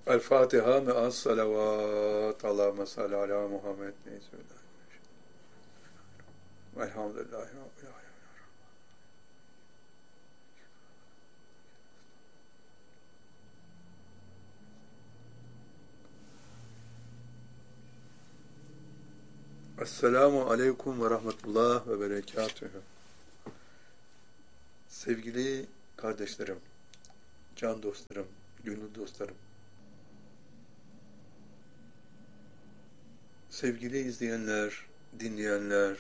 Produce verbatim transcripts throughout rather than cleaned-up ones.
El Fatiha me'as salavat. Allahümme salli ala Muhammed. Elhamdülillahi Rabbil alemin. Esselamu aleyküm ve rahmetullah ve berekatühü. Sevgili kardeşlerim, can dostlarım, gönül dostlarım, sevgili izleyenler, dinleyenler,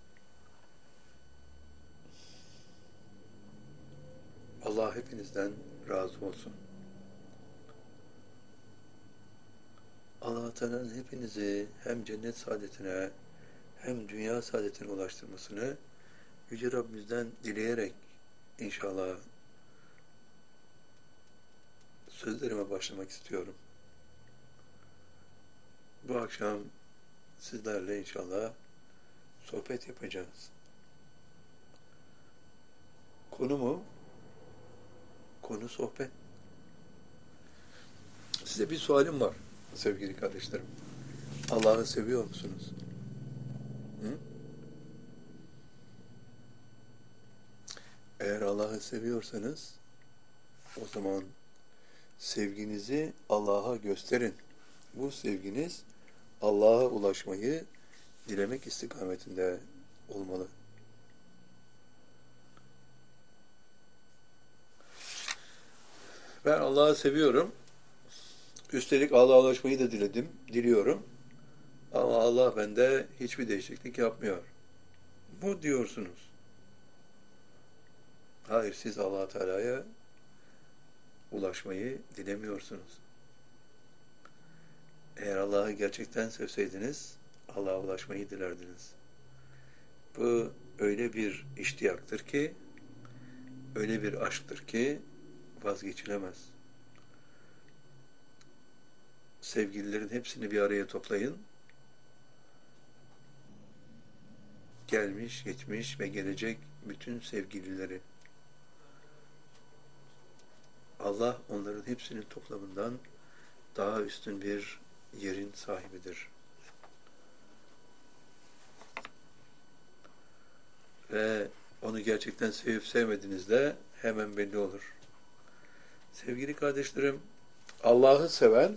Allah hepinizden razı olsun. Allah Teala'nın hepinizi hem cennet saadetine hem dünya saadetine ulaştırmasını Yüce Rabbimizden dileyerek inşallah sözlerime başlamak istiyorum. Bu akşam sizlerle inşallah sohbet yapacağız. Konu mu? Konu sohbet. Size bir sualim var sevgili kardeşlerim. Allah'ı seviyor musunuz? Hı? Eğer Allah'ı seviyorsanız o zaman sevginizi Allah'a gösterin. Bu sevginiz Allah'a ulaşmayı dilemek istikametinde olmalı. Ben Allah'ı seviyorum. Üstelik Allah'a ulaşmayı da diledim, diliyorum. Ama Allah bende hiçbir değişiklik yapmıyor. Bu diyorsunuz. Hayır, siz Allah Teala'ya ulaşmayı dilemiyorsunuz. Eğer Allah'ı gerçekten sevseydiniz, Allah'a ulaşmayı dilerdiniz. Bu öyle bir iştiyaktır ki, öyle bir aşktır ki vazgeçilemez. Sevgililerin hepsini bir araya toplayın. Gelmiş, geçmiş ve gelecek bütün sevgilileri. Allah onların hepsinin toplamından daha üstün bir yerin sahibidir. Ve onu gerçekten sevip sevmediğinizde hemen belli olur. Sevgili kardeşlerim, Allah'ı seven,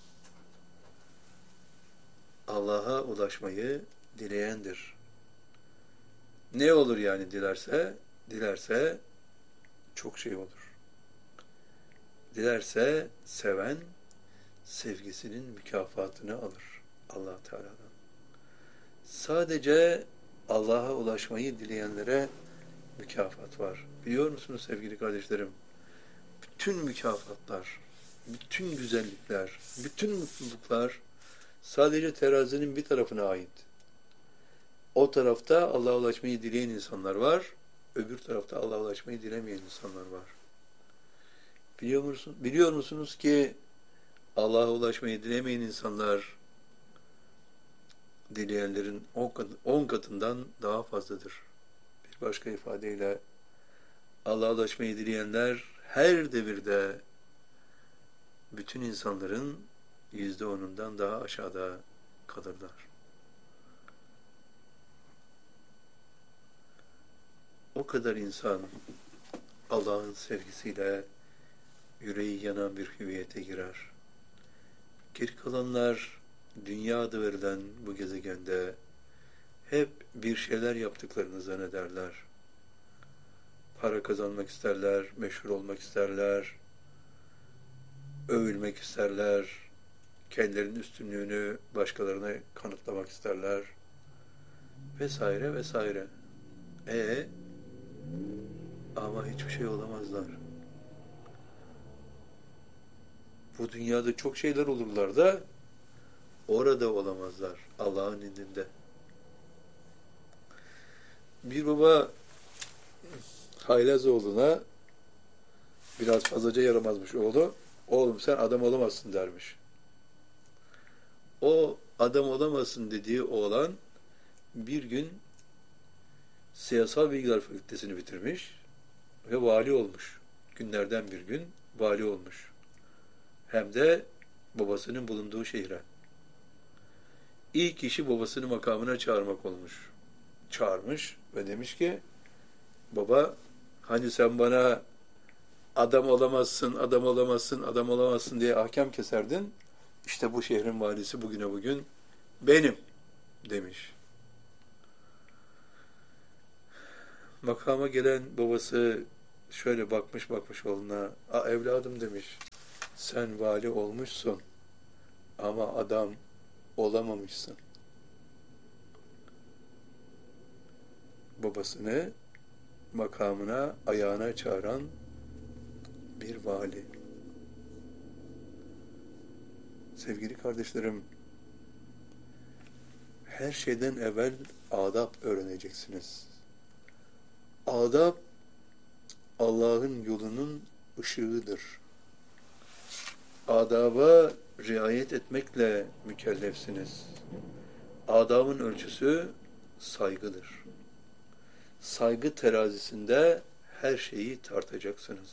Allah'a ulaşmayı dileyendir. Ne olur yani dilerse? Dilerse çok şey olur. Dilerse seven, sevgisinin mükafatını alır Allah Teala'dan. Sadece Allah'a ulaşmayı dileyenlere mükafat var. Biliyor musunuz sevgili kardeşlerim? Bütün mükafatlar, bütün güzellikler, bütün mutluluklar sadece terazinin bir tarafına ait. O tarafta Allah'a ulaşmayı dileyen insanlar var, öbür tarafta Allah'a ulaşmayı dilemeyen insanlar var. Biliyor musunuz, biliyor musunuz ki Allah'a ulaşmayı dilemeyen insanlar dileyenlerin on katından daha fazladır. Bir başka ifadeyle Allah'a ulaşmayı dileyenler her devirde bütün insanların yüzde onundan daha aşağıda kalırlar. O kadar insan Allah'ın sevgisiyle yüreği yanan bir hüviyete girer. Geri kalanlar dünya adı verilen bu gezegende hep bir şeyler yaptıklarını zannederler. Para kazanmak isterler, meşhur olmak isterler, övülmek isterler, kendilerinin üstünlüğünü başkalarına kanıtlamak isterler vesaire vesaire. E ama hiçbir şey olamazlar. Bu dünyada çok şeyler olurlar da orada olamazlar Allah'ın indinde. Bir baba haylaz oğluna biraz fazlaca yaramazmış oğlu. Oğlum sen adam olamazsın dermiş. O adam olamazsın dediği oğlan bir gün Siyasal Bilgiler Fakültesini bitirmiş ve vali olmuş. Günlerden bir gün vali olmuş. Hem de babasının bulunduğu şehre. İlk işi babasını makamına çağırmak olmuş. Çağırmış ve demiş ki, baba, hani sen bana adam olamazsın, adam olamazsın, adam olamazsın diye ahkam keserdin. İşte bu şehrin valisi bugüne bugün benim demiş. Makama gelen babası şöyle bakmış bakmış oğluna, a evladım demiş, sen vali olmuşsun ama adam olamamışsın. Babasını makamına, ayağına çağıran bir vali. Sevgili kardeşlerim, her şeyden evvel adab öğreneceksiniz. Adab, Allah'ın yolunun ışığıdır. Adaba riayet etmekle mükellefsiniz. Adabın ölçüsü saygıdır. Saygı terazisinde her şeyi tartacaksınız.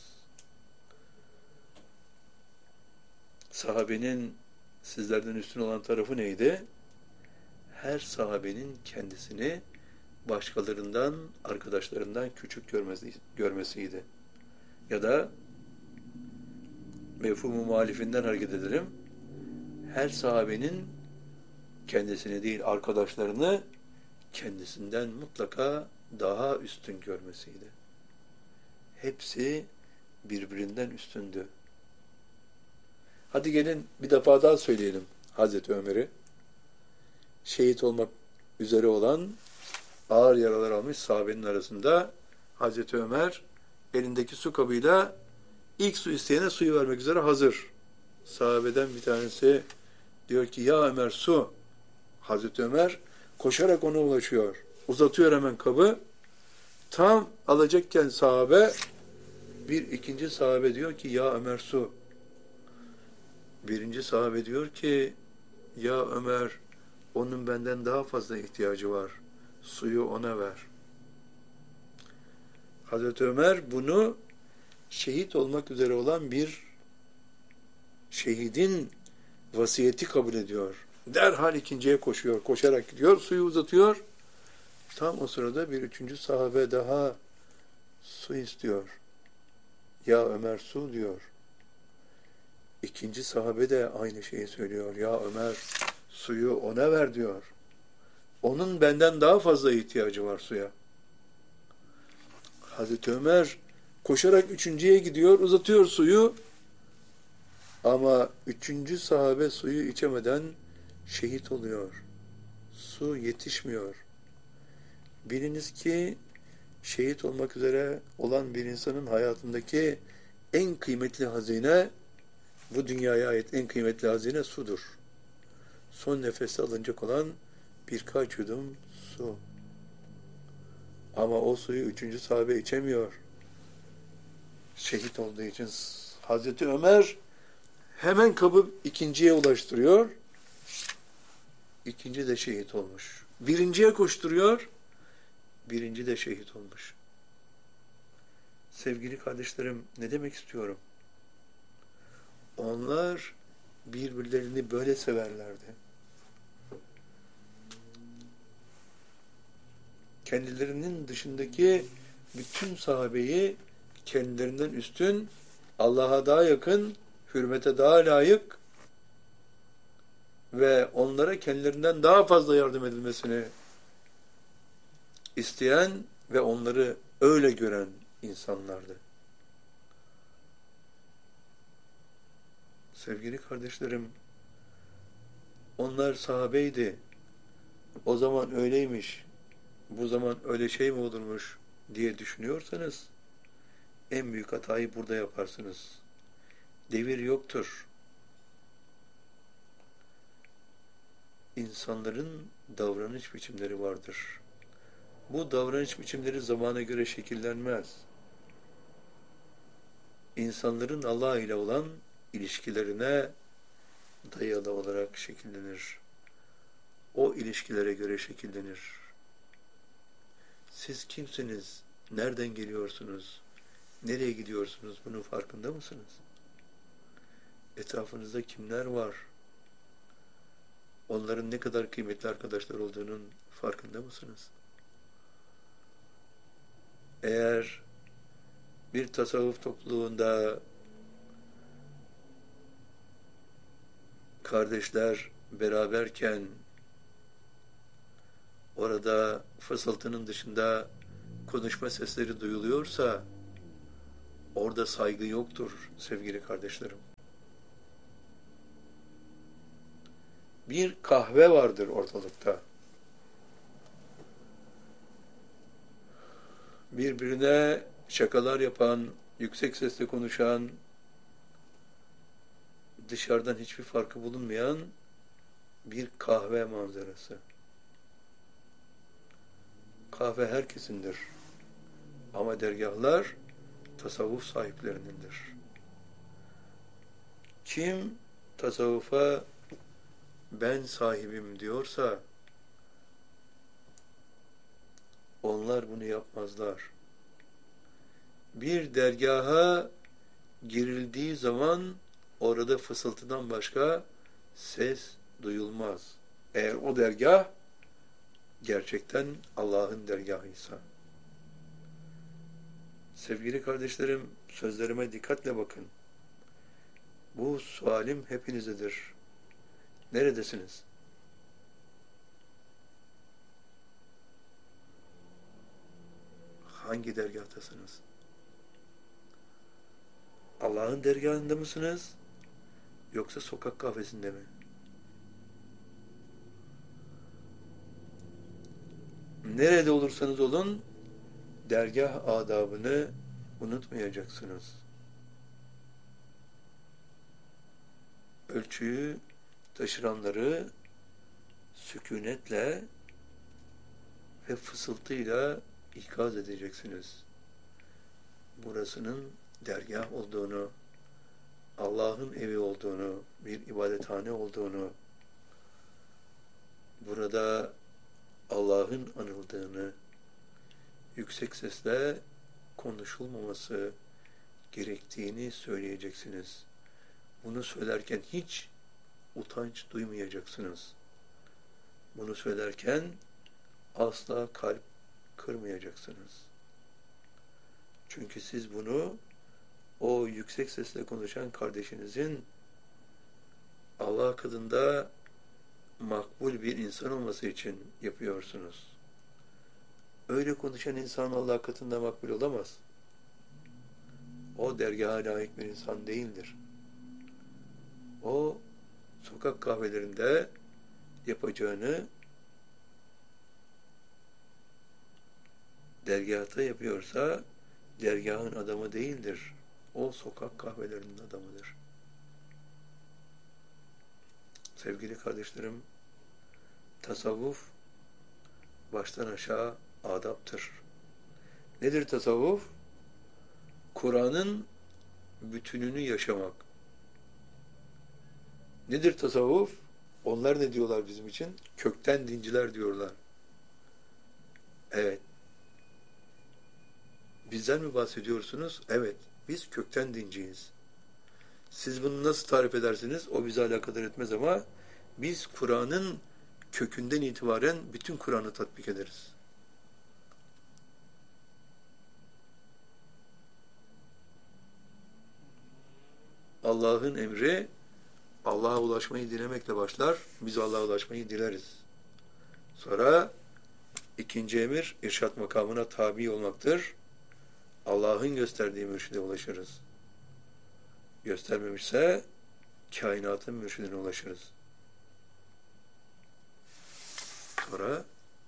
Sahabenin sizlerden üstün olan tarafı neydi? Her sahabenin kendisini başkalarından, arkadaşlarından küçük görmesi, görmesiydi. Ya da mefhumu muhalifinden hareket edelim. Her sahabenin kendisini değil, arkadaşlarını kendisinden mutlaka daha üstün görmesiydi. Hepsi birbirinden üstündü. Hadi gelin bir defa daha söyleyelim Hazreti Ömer'i. Şehit olmak üzere olan, ağır yaralar almış sahabenin arasında Hazreti Ömer elindeki su kabıyla ilk su isteyene suyu vermek üzere hazır. Sahabeden bir tanesi diyor ki, ya Ömer su. Hazreti Ömer koşarak ona ulaşıyor. Uzatıyor hemen kabı. Tam alacakken sahabe, bir ikinci sahabe diyor ki, ya Ömer su. Birinci sahabe diyor ki, ya Ömer, onun benden daha fazla ihtiyacı var. Suyu ona ver. Hazreti Ömer bunu şehit olmak üzere olan bir şehidin vasiyeti kabul ediyor. Derhal ikinciye koşuyor. Koşarak gidiyor, suyu uzatıyor. Tam o sırada bir üçüncü sahabe daha su istiyor. Ya Ömer su diyor. İkinci sahabe de aynı şeyi söylüyor. Ya Ömer suyu ona ver diyor. Onun benden daha fazla ihtiyacı var suya. Hazreti Ömer koşarak üçüncüye gidiyor, uzatıyor suyu. Ama üçüncü sahabe suyu içemeden şehit oluyor. Su yetişmiyor. Biliniz ki şehit olmak üzere olan bir insanın hayatındaki en kıymetli hazine, bu dünyaya ait en kıymetli hazine sudur. Son nefeste alınacak olan birkaç yudum su. Ama o suyu üçüncü sahabe içemiyor. Şehit olduğu için Hazreti Ömer hemen kabı ikinciye ulaştırıyor. İkinci de şehit olmuş. Birinciye koşturuyor. Birinci de şehit olmuş. Sevgili kardeşlerim, ne demek istiyorum? Onlar birbirlerini böyle severlerdi. Kendilerinin dışındaki bütün sahabeyi kendilerinden üstün, Allah'a daha yakın, hürmete daha layık ve onlara kendilerinden daha fazla yardım edilmesini isteyen ve onları öyle gören insanlardı. Sevgili kardeşlerim, onlar sahabeydi. O zaman öyleymiş, bu zaman öyle şey mi olurmuş diye düşünüyorsanız, en büyük hatayı burada yaparsınız. Devir yoktur. İnsanların davranış biçimleri vardır. Bu davranış biçimleri zamana göre şekillenmez. İnsanların Allah ile olan ilişkilerine dayalı olarak şekillenir. O ilişkilere göre şekillenir. Siz kimsiniz? Nereden geliyorsunuz? Nereye gidiyorsunuz? Bunun farkında mısınız? Etrafınızda kimler var? Onların ne kadar kıymetli arkadaşlar olduğunun farkında mısınız? Eğer bir tasavvuf topluluğunda kardeşler beraberken orada fısıltının dışında konuşma sesleri duyuluyorsa orada saygı yoktur sevgili kardeşlerim. Bir kahve vardır ortalıkta. Birbirine şakalar yapan, yüksek sesle konuşan, dışarıdan hiçbir farkı bulunmayan bir kahve manzarası. Kahve herkesindir. Ama dergahlar tasavvuf sahiplerinindir. Kim tasavvufa ben sahibim diyorsa onlar bunu yapmazlar. Bir dergaha girildiği zaman orada fısıltıdan başka ses duyulmaz. Eğer o dergah gerçekten Allah'ın dergahıysa. Sevgili kardeşlerim, sözlerime dikkatle bakın. Bu sualim hepinizedir. Neredesiniz? Hangi dergahtasınız? Allah'ın dergahında mısınız? Yoksa sokak kahvesinde mi? Nerede olursanız olun, dergah adabını unutmayacaksınız. Ölçüyü taşıranları sükunetle ve fısıltıyla ikaz edeceksiniz. Burasının dergah olduğunu, Allah'ın evi olduğunu, bir ibadethane olduğunu, burada Allah'ın anıldığını, yüksek sesle konuşulmaması gerektiğini söyleyeceksiniz. Bunu söylerken hiç utanç duymayacaksınız. Bunu söylerken asla kalp kırmayacaksınız. Çünkü siz bunu o yüksek sesle konuşan kardeşinizin Allah katında makbul bir insan olması için yapıyorsunuz. Öyle konuşan insan Allah katında makbul olamaz. O dergaha layık bir insan değildir. O sokak kahvelerinde yapacağını dergahta yapıyorsa dergahın adamı değildir. O sokak kahvelerinin adamıdır. Sevgili kardeşlerim, tasavvuf baştan aşağı adaptır. Nedir tasavvuf? Kur'an'ın bütününü yaşamak. Nedir tasavvuf? Onlar ne diyorlar bizim için? Kökten dinciler diyorlar. Evet. Bizden mi bahsediyorsunuz? Evet. Biz kökten dinciyiz. Siz bunu nasıl tarif edersiniz? O bize alakadar etmez ama biz Kur'an'ın kökünden itibaren bütün Kur'an'ı tatbik ederiz. Allah'ın emri Allah'a ulaşmayı dilemekle başlar. Biz Allah'a ulaşmayı dileriz. Sonra ikinci emir irşat makamına tabi olmaktır. Allah'ın gösterdiği mürşide ulaşırız. Göstermemişse kainatın mürşidine ulaşırız. Sonra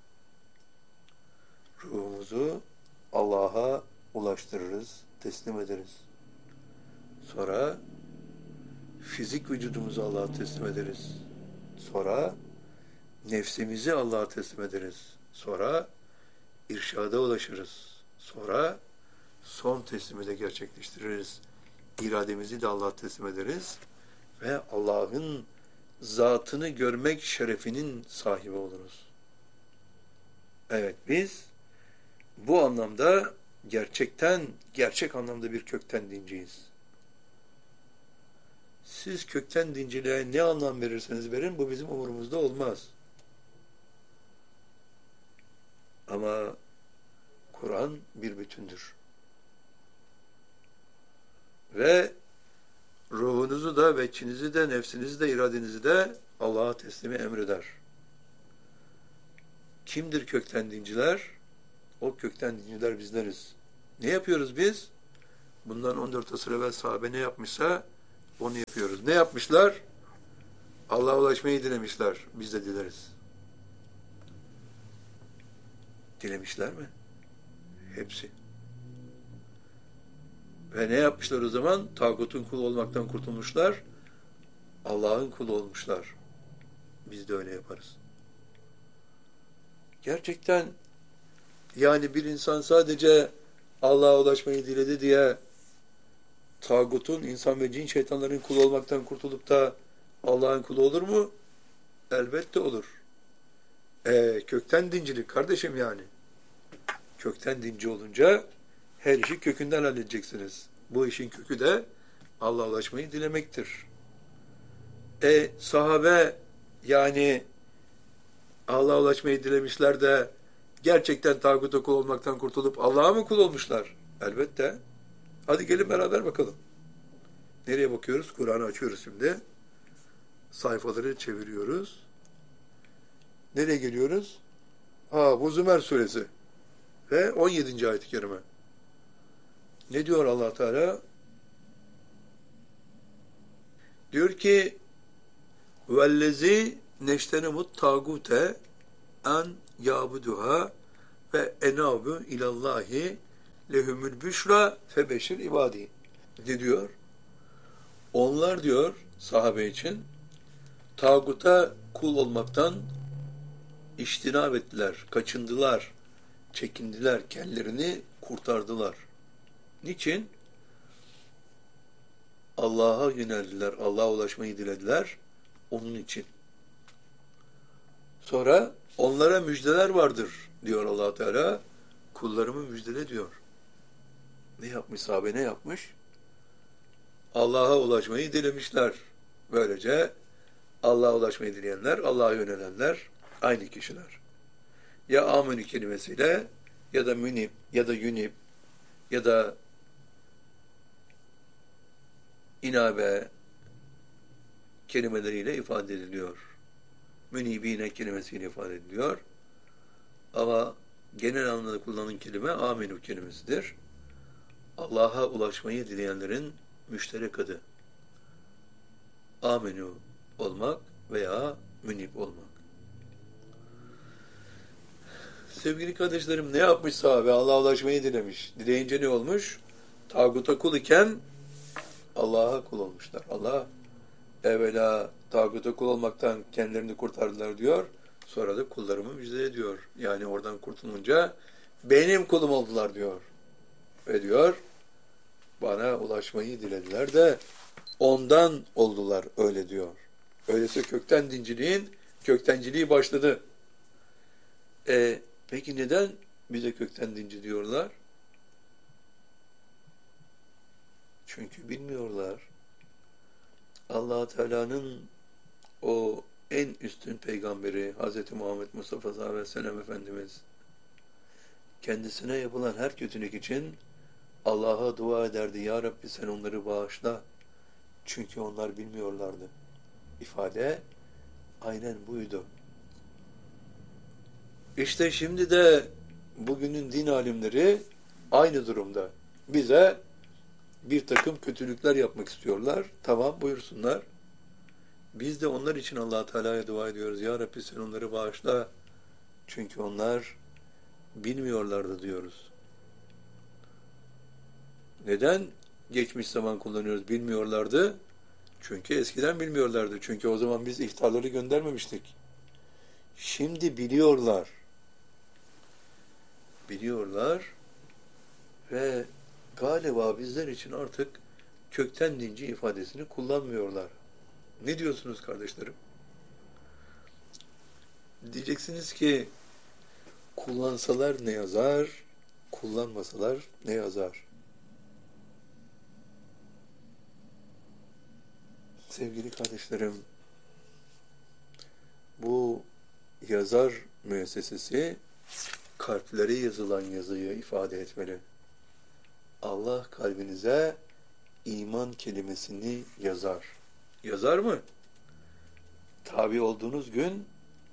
ruhumuzu Allah'a ulaştırırız, teslim ederiz. Sonra fizik vücudumuzu Allah'a teslim ederiz. Sonra nefsimizi Allah'a teslim ederiz. Sonra irşada ulaşırız. Sonra son teslimi de gerçekleştiririz. İrademizi de Allah'a teslim ederiz. Ve Allah'ın zatını görmek şerefinin sahibi oluruz. Evet, biz bu anlamda gerçekten, gerçek anlamda bir kökten dinciyiz. siz kökten dinciliğe ne anlam verirseniz verin, bu bizim umurumuzda olmaz. Ama Kur'an bir bütündür. Ve ruhunuzu da, veçinizi de, nefsinizi de, iradenizi de Allah'a teslimi emreder. Kimdir kökten dinciler? O kökten dinciler bizleriz. Ne yapıyoruz biz? Bundan on dört asır evvel sahabe ne yapmışsa onu yapıyoruz. Ne yapmışlar? Allah'a ulaşmayı dilemişler. Biz de dileriz. Dilemişler mi? Hepsi. Ve ne yapmışlar o zaman? Tağutun kulu olmaktan kurtulmuşlar. Allah'ın kulu olmuşlar. Biz de öyle yaparız. Gerçekten yani bir insan sadece Allah'a ulaşmayı diledi diye tağutun, insan ve cin şeytanların kulu olmaktan kurtulup da Allah'ın kulu olur mu? Elbette olur. E, kökten dincilik kardeşim yani. Kökten dinci olunca her işi kökünden halledeceksiniz. Bu işin kökü de Allah'a ulaşmayı dilemektir. E sahabe yani Allah'a ulaşmayı dilemişler de gerçekten tağuta kul olmaktan kurtulup Allah'a mı kul olmuşlar? Elbette. Hadi gelin beraber bakalım. Nereye bakıyoruz? Kur'an'ı açıyoruz şimdi. Sayfaları çeviriyoruz. Nereye geliyoruz? Ha, bu Zümer suresi. Ve on yedinci ayet-i kerime. Ne diyor Allah Teala? Diyor ki vellezi neştenemut tagute en yabuduha ve enabu ilallahi lehumul büşra febeşir ibadi. Ne diyor? Onlar diyor sahabe için tağuta kul olmaktan iştinab ettiler, kaçındılar, çekindiler, kendilerini kurtardılar. Niçin? Allah'a yöneldiler, Allah'a ulaşmayı dilediler. Onun için. Sonra onlara müjdeler vardır diyor Allah Teala. Kullarımı müjdele diyor. Ne yapmış sahabe, ne yapmış? Allah'a ulaşmayı dilemişler. Böylece Allah'a ulaşmayı dileyenler, Allah'a yönelenler aynı kişiler. Ya amenü kelimesiyle ya da münib ya da yunib ya da inabe kelimeleriyle ifade ediliyor. Münibine kelimesiyle ifade ediliyor. Ama genel anlamda kullanılan kelime amenü kelimesidir. Allah'a ulaşmayı dileyenlerin müşterek adı. Amenü olmak veya münib olmak. Sevgili kardeşlerim, ne yapmış sahabe? Allah'a ulaşmayı dilemiş. Dileyince ne olmuş? Tağuta kul iken Allah'a kul olmuşlar. Allah evvela tağuta kul olmaktan kendilerini kurtardılar diyor. Sonra da kullarımı müjde ediyor. Yani oradan kurtulunca benim kulum oldular diyor. Ve diyor bana ulaşmayı dilediler de ondan oldular öyle diyor. Öyleyse kökten dinciliğin köktenciliği başladı. E, peki neden bize kökten dinci diyorlar? Çünkü bilmiyorlar. Allah Teala'nın o en üstün peygamberi Hz. Muhammed Mustafa sallallahu aleyhi ve sellem Efendimiz kendisine yapılan her kötülük için Allah'a dua ederdi. Ya Rabbi sen onları bağışla. Çünkü onlar bilmiyorlardı. İfade aynen buydu. İşte şimdi de bugünün din alimleri aynı durumda. Bize bir takım kötülükler yapmak istiyorlar. Tamam buyursunlar. Biz de onlar için Allah Teala'ya dua ediyoruz. Ya Rabbi sen onları bağışla. Çünkü onlar bilmiyorlardı diyoruz. Neden geçmiş zaman kullanıyoruz? Bilmiyorlardı. Çünkü eskiden bilmiyorlardı. Çünkü o zaman biz ihtarları göndermemiştik. Şimdi biliyorlar. Biliyorlar ve galiba bizler için artık kökten dinci ifadesini kullanmıyorlar. Ne diyorsunuz kardeşlerim? Diyeceksiniz ki kullansalar ne yazar, kullanmasalar ne yazar? Sevgili kardeşlerim, bu yazar müessesesi kalplere yazılan yazıyı ifade etmeli. Allah kalbinize iman kelimesini yazar. Yazar mı? Tabi olduğunuz gün,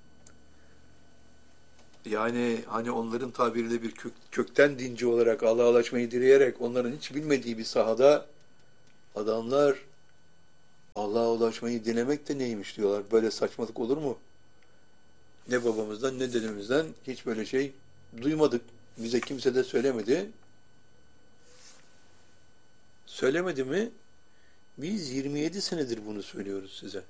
yani hani onların tabiriyle bir kök, kökten dinci olarak Allah'a ulaşmayı dileyerek onların hiç bilmediği bir sahada adamlar Allah'a ulaşmayı dilemek de neymiş diyorlar. Böyle saçmalık olur mu? Ne babamızdan ne dedemizden hiç böyle şey duymadık. Bize kimse de söylemedi. Söylemedi mi? Biz yirmi yedi senedir bunu söylüyoruz size.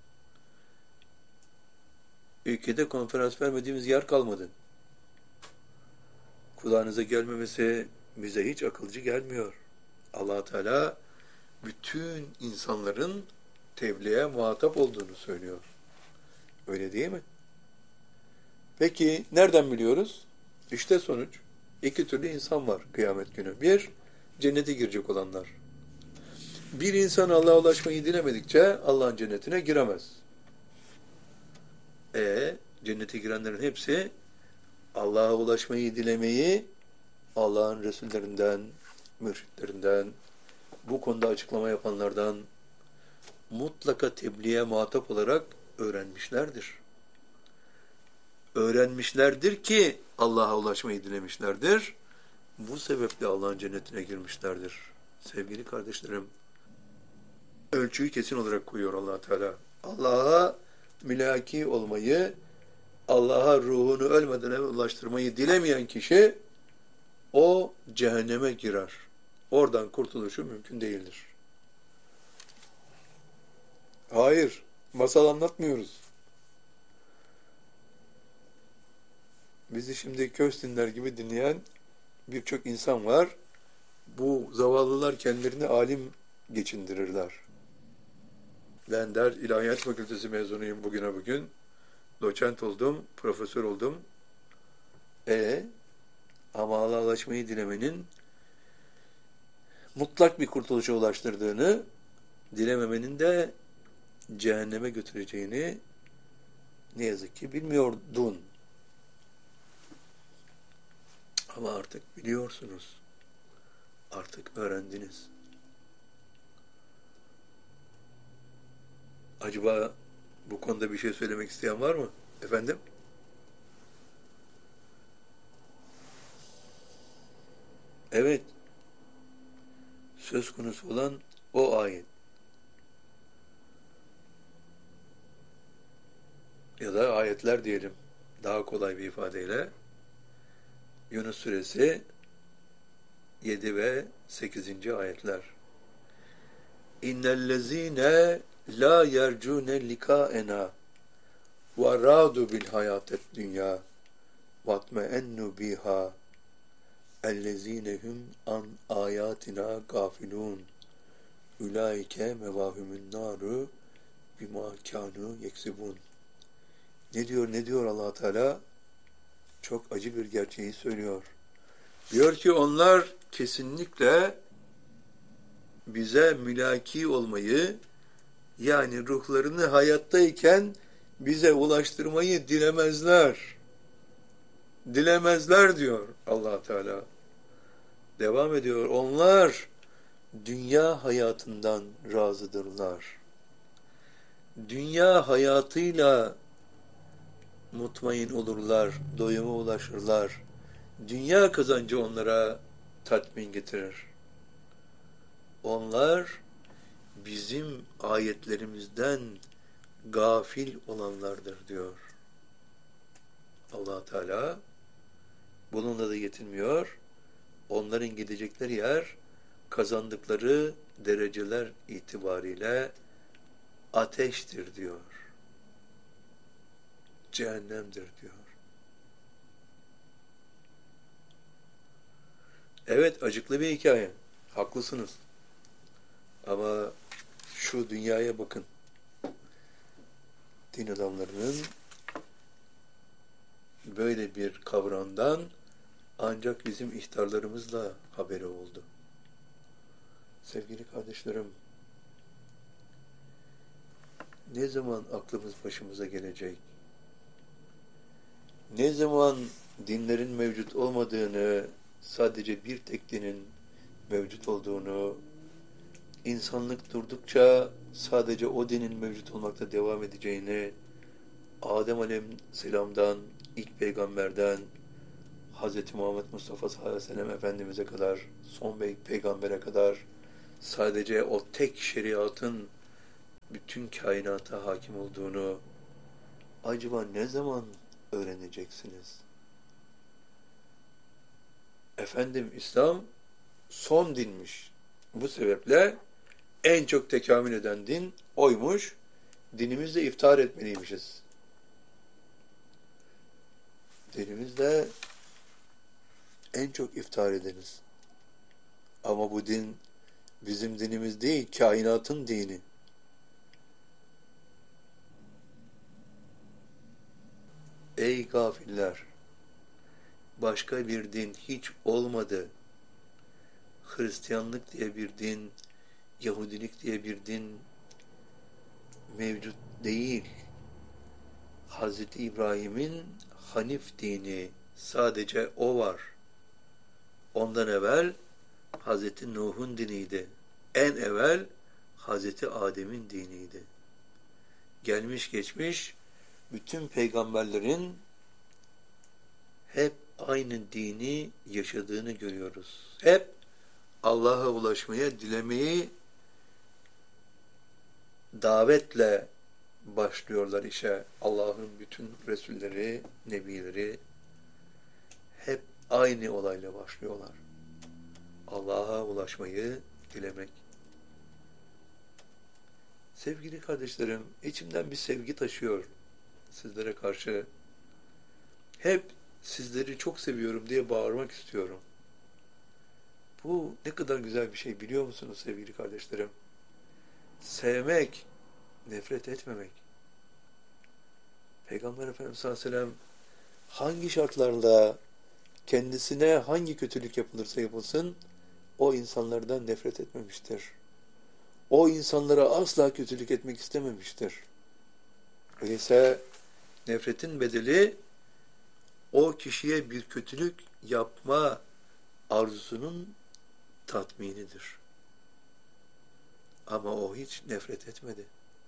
Ülkede konferans vermediğimiz yer kalmadı. Kulağınıza gelmemesi bize hiç akılcı gelmiyor. Allah Teala bütün insanların tebliğe muhatap olduğunu söylüyor. Öyle değil mi? Peki nereden biliyoruz? İşte sonuç. İki türlü insan var kıyamet günü. Bir, cennete girecek olanlar. Bir insan Allah'a ulaşmayı dilemedikçe Allah'ın cennetine giremez. E cennete girenlerin hepsi Allah'a ulaşmayı dilemeyi Allah'ın Resullerinden, mürşitlerinden, bu konuda açıklama yapanlardan mutlaka tebliğe muhatap olarak öğrenmişlerdir. Öğrenmişlerdir ki Allah'a ulaşmayı dilemişlerdir. Bu sebeple Allah'ın cennetine girmişlerdir. Sevgili kardeşlerim, ölçüyü kesin olarak koyuyor Allah Teala. Allah'a mülaki olmayı, Allah'a ruhunu ölmeden evvel ulaştırmayı dilemeyen kişi o cehenneme girer. Oradan kurtuluşu mümkün değildir. Hayır, masal anlatmıyoruz. Bizi şimdi köz dinler gibi dinleyen birçok insan var. Bu zavallılar kendilerini alim geçindirirler. Ben der İlahiyat Fakültesi mezunuyum bugüne bugün. Doçent oldum, profesör oldum. E ama Allah'a ulaşmayı dilemenin mutlak bir kurtuluşa ulaştırdığını, dilememenin de cehenneme götüreceğini ne yazık ki bilmiyordun. Ama artık biliyorsunuz. Artık öğrendiniz. Acaba bu konuda bir şey söylemek isteyen var mı? Efendim? Evet. Söz konusu olan o ayet. Ya da ayetler diyelim. Daha kolay bir ifadeyle. Yunus Suresi yedi ve sekizinci ayetler. İnnellezîne la yercûne likâena ve râdu bil hayâtet dünyâ vatme'ennu biha ellezîne hum an âyâtina gâfilûn ulaike mevâhumün nâru bimâ kânû yeksibûn. Ne diyor, ne diyor Allah Teala? Çok acı bir gerçeği söylüyor. Diyor ki onlar kesinlikle bize mülaki olmayı, yani ruhlarını hayattayken bize ulaştırmayı dilemezler. Dilemezler diyor Allah Teala. Devam ediyor. Onlar dünya hayatından razıdırlar. Dünya hayatıyla mutmain olurlar, doyuma ulaşırlar. Dünya kazancı onlara tatmin getirir. Onlar bizim ayetlerimizden gafil olanlardır diyor. Allah Teala bununla da yetinmiyor. Onların gidecekleri yer kazandıkları dereceler itibariyle ateştir diyor. Cehennemdir diyor. Evet, acıklı bir hikaye. Haklısınız. Ama şu dünyaya bakın. Din adamlarının böyle bir kavramdan ancak bizim ihtarlarımızla haberi oldu. Sevgili kardeşlerim, ne zaman aklımız başımıza gelecek? Ne zaman dinlerin mevcut olmadığını, sadece bir tek dinin mevcut olduğunu, insanlık durdukça sadece o dinin mevcut olmakta devam edeceğini, Adem Aleyhisselam'dan, ilk peygamberden, Hz. Muhammed Mustafa sallallahu aleyhi ve sellem Efendimiz'e kadar, son peygambere kadar sadece o tek şeriatın bütün kainata hakim olduğunu acaba ne zaman öğreneceksiniz? Efendim, İslam son dinmiş. Bu sebeple en çok tekamül eden din oymuş. Dinimizle iftihar etmeliymişiz. Dinimizle en çok iftihar ediniz. Ama bu din bizim dinimiz değil, kainatın dini. Ey gafiller! Başka bir din hiç olmadı. Hristiyanlık diye bir din, Yahudilik diye bir din mevcut değil. Hazreti İbrahim'in Hanif dini, sadece o var. Ondan evvel Hazreti Nuh'un diniydi. En evvel Hazreti Adem'in diniydi. Gelmiş geçmiş bütün peygamberlerin hep aynı dini yaşadığını görüyoruz. Hep Allah'a ulaşmaya, dilemeyi davetle başlıyorlar işe. Allah'ın bütün Resulleri, Nebileri hep aynı olayla başlıyorlar. Allah'a ulaşmayı dilemek. Sevgili kardeşlerim, içimden bir sevgi taşıyor sizlere karşı. Hep sizleri çok seviyorum diye bağırmak istiyorum. Bu ne kadar güzel bir şey biliyor musunuz sevgili kardeşlerim? Sevmek, nefret etmemek. Peygamber Efendimiz sallallahu aleyhi ve sellem hangi şartlarda kendisine hangi kötülük yapılırsa yapılsın o insanlardan nefret etmemiştir. O insanlara asla kötülük etmek istememiştir. Öyleyse nefretin bedeli o kişiye bir kötülük yapma arzusunun tatminidir. Ama o hiç nefret etmedi.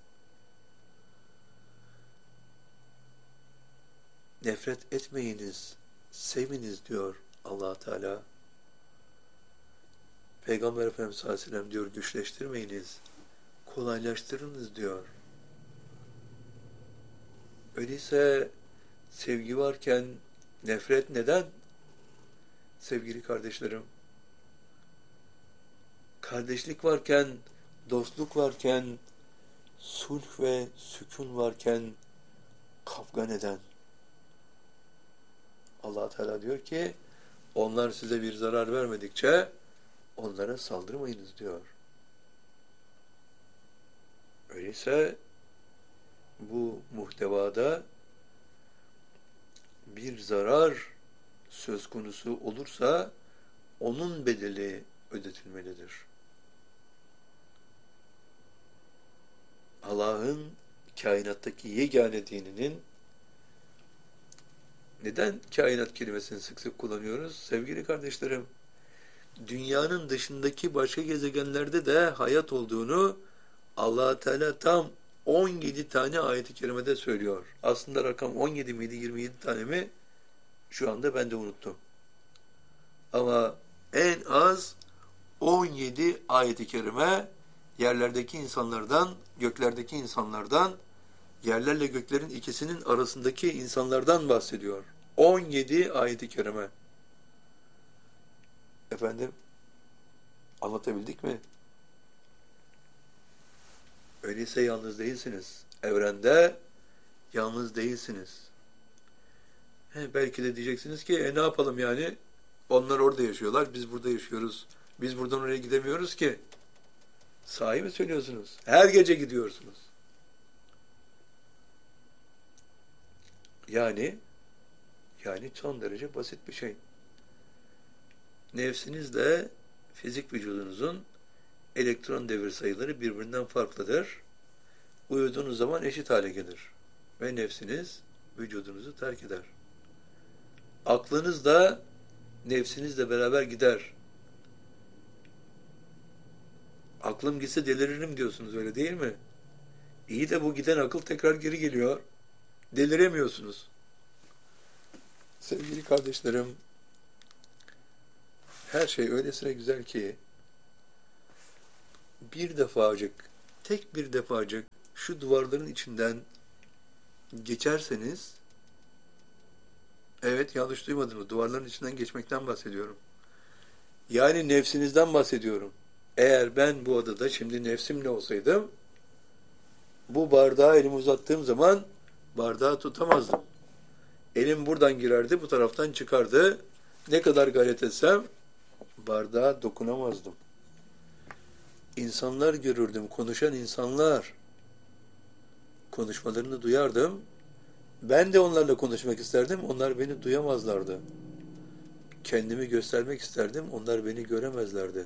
Nefret etmeyiniz, seviniz diyor Allah Teala. Peygamber Efendimiz sallallahu aleyhi ve sellem diyor, güçleştirmeyiniz, kolaylaştırınız diyor. Öyleyse sevgi varken nefret neden? Sevgili kardeşlerim, kardeşlik varken, dostluk varken, sulh ve sükun varken kavga neden? Allah Teala diyor ki, onlar size bir zarar vermedikçe onlara saldırmayınız diyor. Öyleyse bu muhtevada bir zarar söz konusu olursa onun bedeli ödetilmelidir. Allah'ın kainattaki yegane dininin, neden kainat kelimesini sık sık kullanıyoruz? Sevgili kardeşlerim, dünyanın dışındaki başka gezegenlerde de hayat olduğunu Allah Teala tam on yedi tane ayet-i kerimede söylüyor. Aslında rakam on yedi miydi, yirmi yedi tane mi? Şu anda ben de unuttum. Ama en az on yedi ayet-i kerime yerlerdeki insanlardan, göklerdeki insanlardan, yerlerle göklerin ikisinin arasındaki insanlardan bahsediyor. on yedi ayet-i kerime. Efendim, anlatabildik mi? Öyleyse yalnız değilsiniz. Evrende yalnız değilsiniz. He, belki de diyeceksiniz ki, e ne yapalım yani? Onlar orada yaşıyorlar, biz burada yaşıyoruz. Biz buradan oraya gidemiyoruz ki. Sahi mi söylüyorsunuz? Her gece gidiyorsunuz. Yani, yani son derece basit bir şey. Nefsinizle fizik vücudunuzun elektron devir sayıları birbirinden farklıdır. uyuduğunuz zaman eşit hale gelir. Ve nefsiniz vücudunuzu terk eder. Aklınız da nefsinizle beraber gider. Aklım gitse deliririm diyorsunuz, öyle değil mi? İyi de bu giden akıl tekrar geri geliyor. Deliremiyorsunuz. Sevgili kardeşlerim, her şey öylesine güzel ki bir defacık, tek bir defacık şu duvarların içinden geçerseniz, evet, yanlış duymadınız, duvarların içinden geçmekten bahsediyorum. Yani nefsinizden bahsediyorum. Eğer ben bu odada şimdi nefsimle olsaydım, bu bardağı elimi uzattığım zaman bardağı tutamazdım. Elim buradan girerdi, bu taraftan çıkardı. Ne kadar gayret etsem bardağa dokunamazdım. İnsanlar görürdüm, konuşan insanlar. Konuşmalarını duyardım. Ben de onlarla konuşmak isterdim, onlar beni duyamazlardı. Kendimi göstermek isterdim, onlar beni göremezlerdi.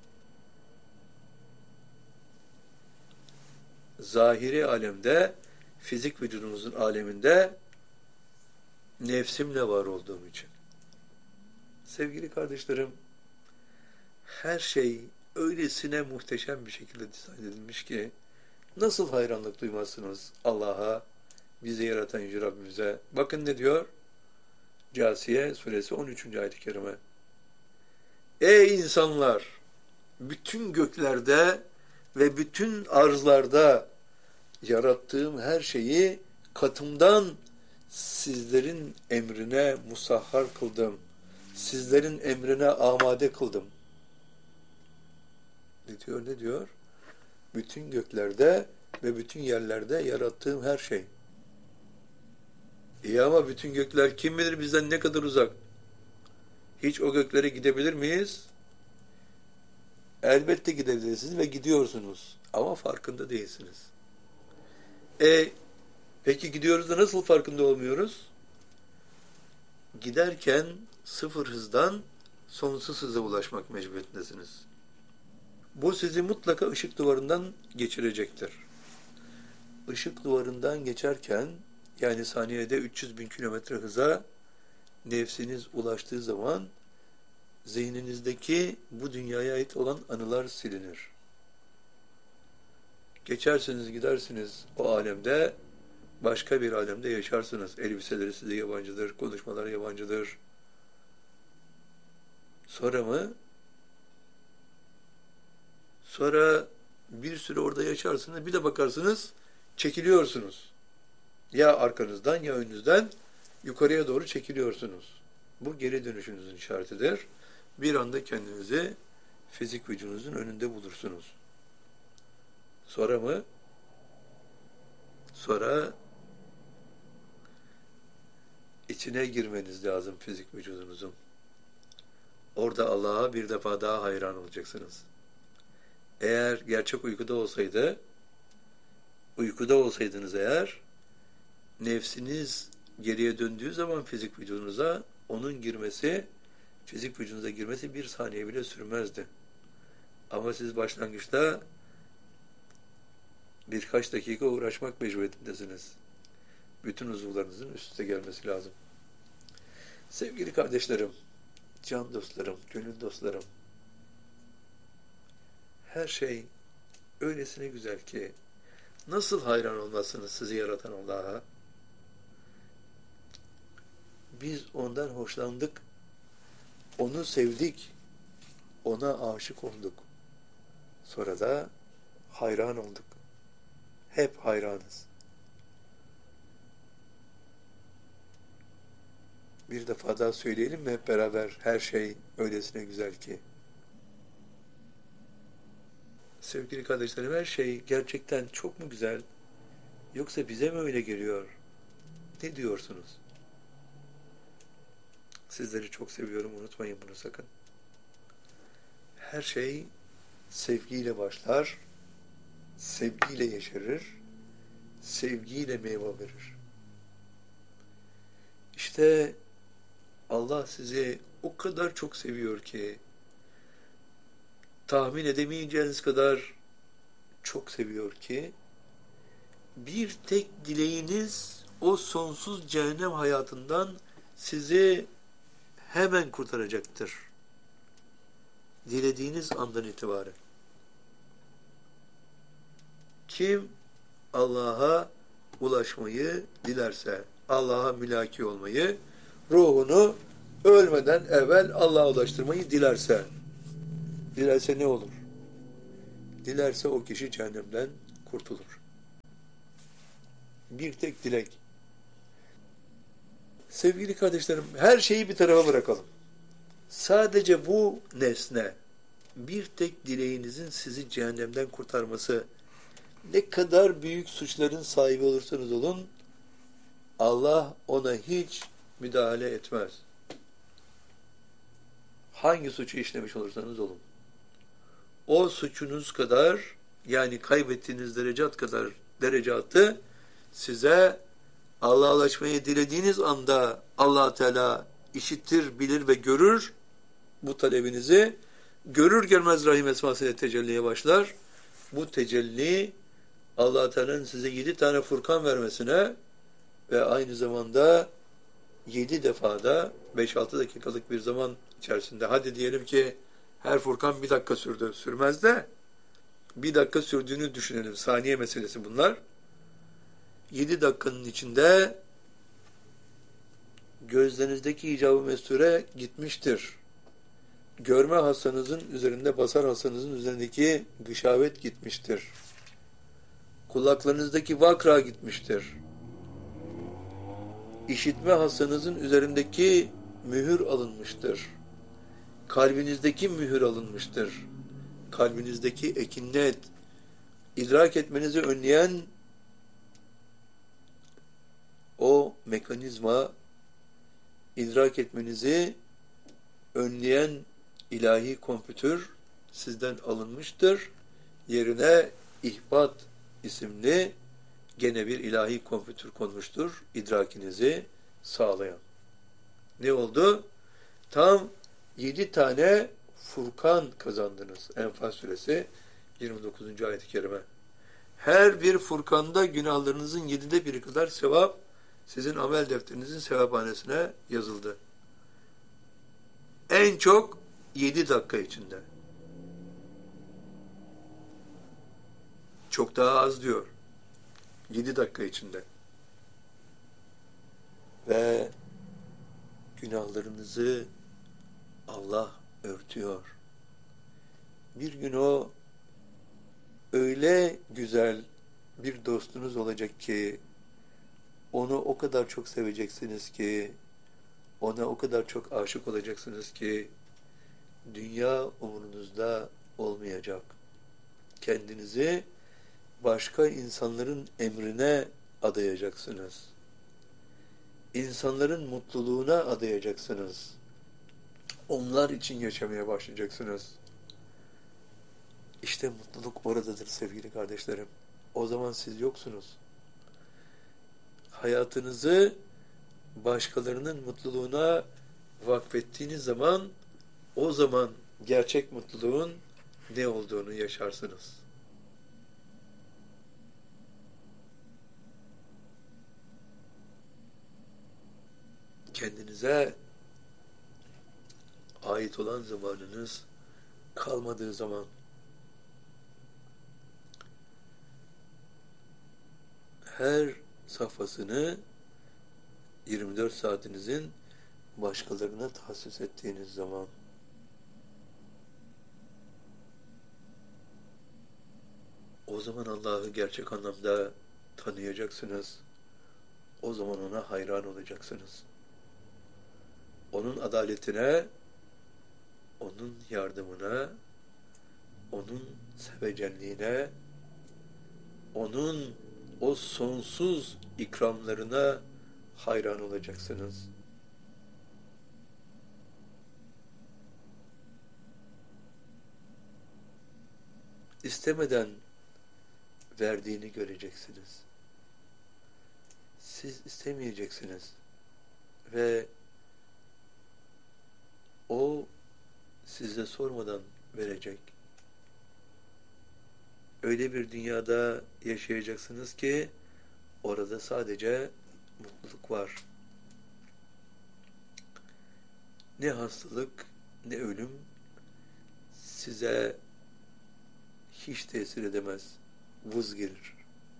Zahiri alemde, fizik vücudumuzun aleminde nefsimle var olduğum için. Sevgili kardeşlerim, her şey öylesine muhteşem bir şekilde dizayn edilmiş ki nasıl hayranlık duymazsınız Allah'a, bizi yaratan Yüce Rabbimize. Bakın ne diyor? Câsiye suresi on üçüncü ayet-i kerime. Ey insanlar! Bütün göklerde ve bütün arzlarda yarattığım her şeyi katımdan sizlerin emrine musahhar kıldım. Sizlerin emrine amade kıldım. Ne diyor, ne diyor? Bütün göklerde ve bütün yerlerde yarattığım her şey. İyi ama bütün gökler kim bilir bizden ne kadar uzak? Hiç o göklere gidebilir miyiz? Elbette gidebilirsiniz ve gidiyorsunuz. Ama farkında değilsiniz. E, peki gidiyoruz da nasıl farkında olmuyoruz? Giderken sıfır hızdan sonsuz hıza ulaşmak mecburiyetindesiniz. Bu sizi mutlaka ışık duvarından geçirecektir. Işık duvarından geçerken, yani saniyede üç yüz bin kilometre hıza nefsiniz ulaştığı zaman zihninizdeki bu dünyaya ait olan anılar silinir. Geçersiniz, gidersiniz o alemde, başka bir alemde yaşarsınız. Elbiseleri size yabancıdır, konuşmalar yabancıdır. Sonra mı? Sonra bir süre orada yaşarsınız, bir de bakarsınız, çekiliyorsunuz. Ya arkanızdan ya önünüzden yukarıya doğru çekiliyorsunuz. Bu geri dönüşünüzün işaretidir. Bir anda kendinizi fizik vücudunuzun önünde bulursunuz. Sonra mı? Sonra içine girmeniz lazım fizik vücudunuzun. Orada Allah'a bir defa daha hayran olacaksınız. Eğer gerçek uykuda olsaydı, uykuda olsaydınız eğer, nefsiniz geriye döndüğü zaman fizik vücudunuza, onun girmesi, fizik vücudunuza girmesi bir saniye bile sürmezdi. Ama siz başlangıçta birkaç dakika uğraşmak mecburiyetindesiniz. Bütün uzuvlarınızın üst üste gelmesi lazım. Sevgili kardeşlerim, can dostlarım, gönül dostlarım, her şey öylesine güzel ki nasıl hayran olmazsınız sizi yaratan Allah'a? Biz ondan hoşlandık, onu sevdik, ona aşık olduk. Sonra da hayran olduk. Hep hayranız. Bir defa daha söyleyelim mi hep beraber? Her şey öylesine güzel ki. Sevgili kardeşlerim, her şey gerçekten çok mu güzel? Yoksa bize mi öyle geliyor? Ne diyorsunuz? Sizleri çok seviyorum, unutmayın bunu sakın. Her şey sevgiyle başlar, sevgiyle yeşerir, sevgiyle meyve verir. İşte Allah sizi o kadar çok seviyor ki, tahmin edemeyeceğiniz kadar çok seviyor ki, bir tek dileğiniz o sonsuz cehennem hayatından sizi hemen kurtaracaktır. Dilediğiniz andan itibaren. Kim Allah'a ulaşmayı dilerse, Allah'a mülaki olmayı, ruhunu ölmeden evvel Allah'a ulaştırmayı dilerse, dilerse ne olur? Dilerse o kişi cehennemden kurtulur. Bir tek dilek. Sevgili kardeşlerim, her şeyi bir tarafa bırakalım. Sadece bu nesne, bir tek dileğinizin sizi cehennemden kurtarması, ne kadar büyük suçların sahibi olursanız olun, Allah ona hiç müdahale etmez. Hangi suçu işlemiş olursanız olun. O suçunuz kadar, yani kaybettiğiniz derecat kadar derecatı size Allah'a ulaşmayı dilediğiniz anda Allah Teala işitir, bilir ve görür bu talebinizi. Görür görmez Rahim esmasıyla tecelliye başlar. Bu tecelli Allah Teala'nın size yedi tane Furkan vermesine ve aynı zamanda yedi defada beş altı dakikalık bir zaman içerisinde, hadi diyelim ki her Furkan bir dakika sürdü. Sürmez de bir dakika sürdüğünü düşünelim. Saniye meselesi bunlar. Yedi dakikanın içinde gözlerinizdeki icab-ı mesture gitmiştir. Görme hastanızın üzerinde, basar hastanızın üzerindeki gışavet gitmiştir. Kulaklarınızdaki vakra gitmiştir. İşitme hastanızın üzerindeki mühür alınmıştır. Kalbinizdeki mühür alınmıştır. Kalbinizdeki ekinnet, idrak etmenizi önleyen o mekanizma, idrak etmenizi önleyen ilahi kompütür sizden alınmıştır. Yerine ihbat isimli gene bir ilahi kompütür konmuştur. İdrakinizi sağlayan. Ne oldu? Tam yedi tane Furkan kazandınız. Enfal suresi yirmi dokuzuncu ayet-i kerime. Her bir Furkan'da günahlarınızın yedide biri kadar sevap sizin amel defterinizin sevaphanesine yazıldı. En çok yedi dakika içinde. Çok daha az diyor. Yedi dakika içinde. Ve günahlarınızı Allah örtüyor. Bir gün o öyle güzel bir dostunuz olacak ki, onu o kadar çok seveceksiniz ki, ona o kadar çok aşık olacaksınız ki, dünya umurunuzda olmayacak. Kendinizi başka insanların emrine adayacaksınız. İnsanların mutluluğuna adayacaksınız. Onlar için yaşamaya başlayacaksınız. İşte mutluluk oradadır sevgili kardeşlerim. O zaman siz yoksunuz. Hayatınızı başkalarının mutluluğuna vakfettiğiniz zaman, o zaman gerçek mutluluğun ne olduğunu yaşarsınız. Kendinize ait olan zamanınız kalmadığı zaman, her safhasını yirmi dört saatinizin başkalarına tahsis ettiğiniz zaman, o zaman Allah'ı gerçek anlamda tanıyacaksınız. O zaman ona hayran olacaksınız. Onun adaletine, onun yardımına, onun sevecenliğine, onun o sonsuz ikramlarına hayran olacaksınız. İstemeden verdiğini göreceksiniz. Siz istemeyeceksiniz. Ve o size sormadan verecek. Öyle bir dünyada yaşayacaksınız ki Orada sadece mutluluk var. Ne hastalık, ne ölüm size hiç tesir edemez. Vız gelir.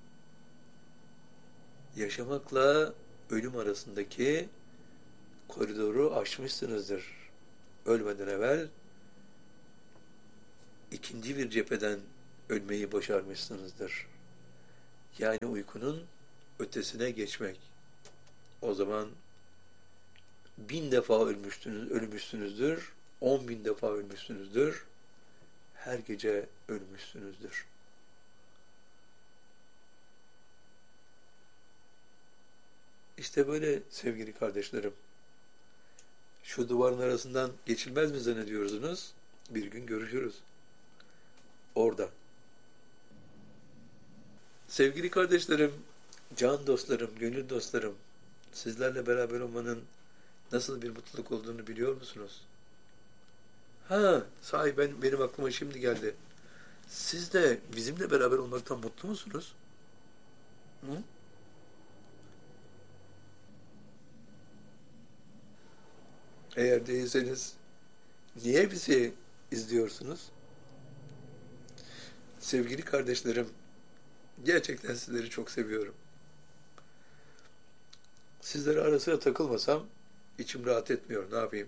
Yaşamakla ölüm arasındaki koridoru aşmışsınızdır. Ölmeden evvel ikinci bir cepheden ölmeyi başarmışsınızdır. Yani uykunun ötesine geçmek. O zaman bin defa ölmüşsünüz, ölmüşsünüzdür, on bin defa ölmüşsünüzdür, her gece ölmüşsünüzdür. İşte böyle sevgili kardeşlerim. Şu duvarın arasından geçilmez mi zannediyorsunuz? Bir gün görüşürüz. Orada. Sevgili kardeşlerim, can dostlarım, gönül dostlarım, sizlerle beraber olmanın nasıl bir mutluluk olduğunu biliyor musunuz? Ha, sahi ben, benim aklıma şimdi geldi. Siz de bizimle beraber olmaktan mutlu musunuz? Hı? Eğer değilseniz niye bizi izliyorsunuz? Sevgili kardeşlerim, gerçekten sizleri çok seviyorum. Sizlere ara sıra takılmasam içim rahat etmiyor. Ne yapayım?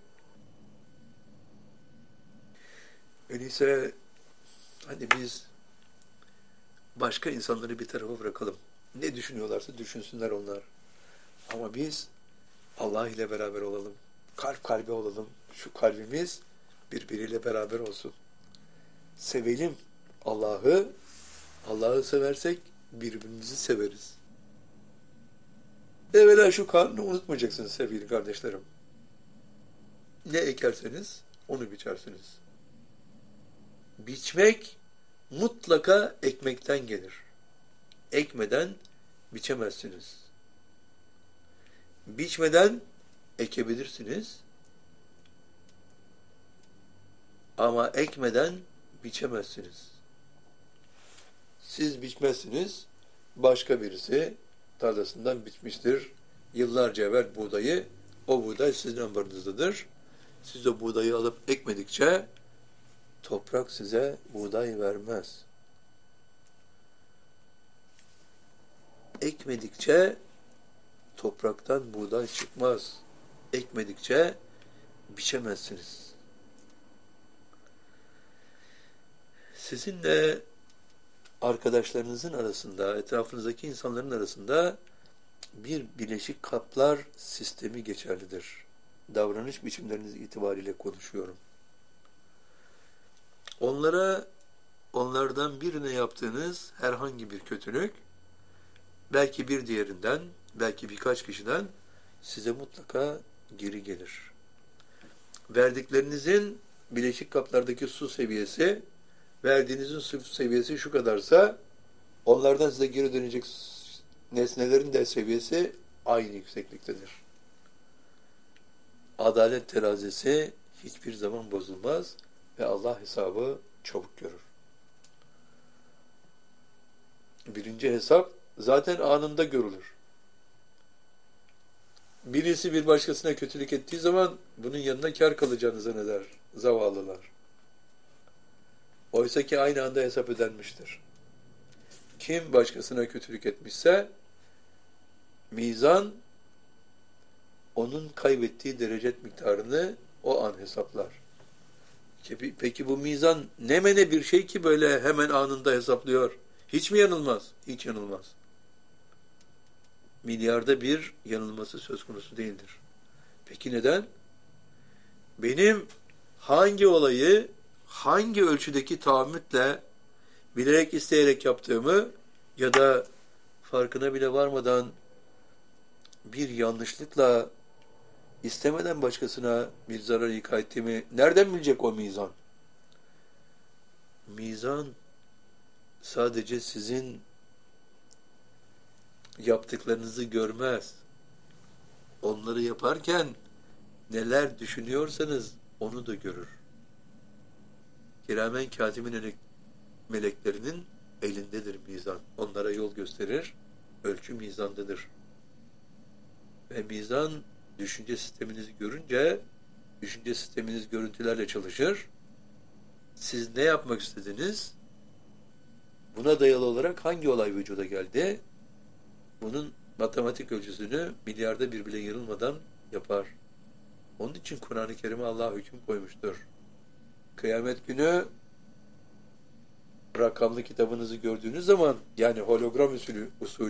Öyleyse hani biz başka insanları bir tarafa bırakalım. Ne düşünüyorlarsa düşünsünler onlar. Ama biz Allah ile beraber olalım. Kalp kalbe olalım. Şu kalbimiz birbiriyle beraber olsun. Sevelim Allah'ı. Allah'ı seversek birbirimizi severiz. Evvela şu kanunu unutmayacaksınız sevgili kardeşlerim. Ne ekerseniz onu biçersiniz. Biçmek mutlaka ekmekten gelir. Ekmeden biçemezsiniz. Biçmeden ekebilirsiniz. Ama ekmeden biçemezsiniz. Siz biçmezsiniz, başka birisi tarlasından biçmiştir. Yıllarca evvel buğdayı, o buğday sizin ambarınızdadır. Siz o buğdayı alıp ekmedikçe toprak size buğday vermez. Ekmedikçe topraktan buğday çıkmaz. Ekmedikçe biçemezsiniz. Sizinle arkadaşlarınızın arasında, etrafınızdaki insanların arasında bir bileşik kaplar sistemi geçerlidir. Davranış biçimleriniz itibariyle konuşuyorum. Onlara, onlardan birine yaptığınız herhangi bir kötülük, belki bir diğerinden, belki birkaç kişiden size mutlaka geri gelir. Verdiklerinizin bileşik kaplardaki su seviyesi, verdiğinizin su seviyesi şu kadarsa, onlardan size geri dönecek nesnelerin de seviyesi aynı yüksekliktedir. Adalet terazisi hiçbir zaman bozulmaz ve Allah hesabı çabuk görür. Birinci hesap zaten anında görülür. Birisi bir başkasına kötülük ettiği zaman bunun yanına kar kalacağını zanneder zavallılar. Oysa ki aynı anda hesap ödenmiştir. Kim başkasına kötülük etmişse mizan onun kaybettiği derecet miktarını o an hesaplar. Peki bu mizan ne mene bir şey ki böyle hemen anında hesaplıyor? Hiç mi yanılmaz? Hiç yanılmaz. Milyarda bir yanılması söz konusu değildir. Peki neden? Benim hangi olayı hangi ölçüdeki tahammütle bilerek isteyerek yaptığımı ya da farkına bile varmadan bir yanlışlıkla istemeden başkasına bir zarar ika ettiğimi nereden bilecek o mizan? Mizan sadece sizin yaptıklarınızı görmez. Onları yaparken neler düşünüyorsanız onu da görür. Kiramen katimin meleklerinin elindedir mizan. Onlara yol gösterir. ölçü mizandadır. Ve mizan düşünce sisteminizi görünce, düşünce sisteminiz görüntülerle çalışır. Siz ne yapmak istediniz? Buna dayalı olarak hangi olay vücuda geldi? Bunun matematik ölçüsünü milyarda bir bile yarılmadan yapar. Onun için Kur'an-ı Kerim'e Allah hüküm koymuştur. Kıyamet günü rakamlı kitabınızı gördüğünüz zaman, yani hologram usulü, usulü